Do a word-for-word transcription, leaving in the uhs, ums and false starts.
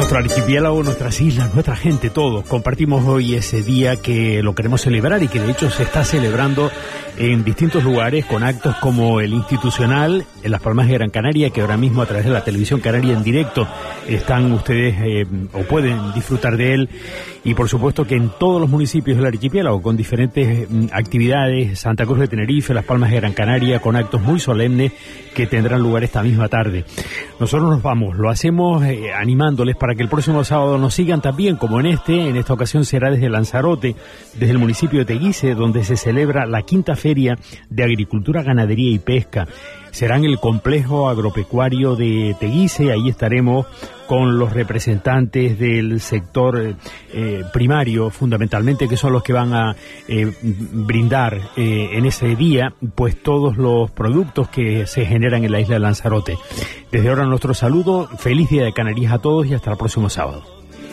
Nuestro archipiélago, nuestras islas, nuestra gente, todos compartimos hoy ese día que lo queremos celebrar y que de hecho se está celebrando en distintos lugares con actos como el institucional en Las Palmas de Gran Canaria, que ahora mismo a través de la televisión canaria en directo están ustedes eh, o pueden disfrutar de él, y por supuesto que en todos los municipios del archipiélago con diferentes mm, actividades, Santa Cruz de Tenerife, Las Palmas de Gran Canaria, con actos muy solemnes que tendrán lugar esta misma tarde. Nosotros nos vamos, lo hacemos eh, animándoles para que el próximo sábado nos sigan también, como en este, en esta ocasión será desde Lanzarote, desde el municipio de Teguise, donde se celebra la quinta Feria de Agricultura, Ganadería y Pesca. Será en el complejo agropecuario de Teguise, ahí estaremos con los representantes del sector eh, primario, fundamentalmente, que son los que van a eh, brindar eh, en ese día pues todos los productos que se generan en la isla de Lanzarote. Desde ahora nuestro saludo, feliz Día de Canarias a todos y hasta el próximo sábado.